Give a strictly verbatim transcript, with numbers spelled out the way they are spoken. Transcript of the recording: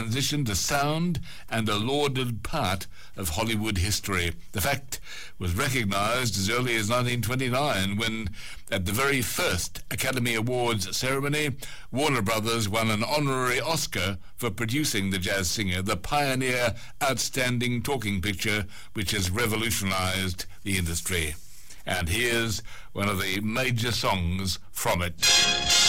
transition to sound and a lauded part of Hollywood history. The fact was recognized as early as nineteen twenty-nine when, at the very first Academy Awards ceremony, Warner Brothers won an honorary Oscar for producing The Jazz Singer, the pioneer outstanding talking picture which has revolutionized the industry. And here's one of the major songs from it.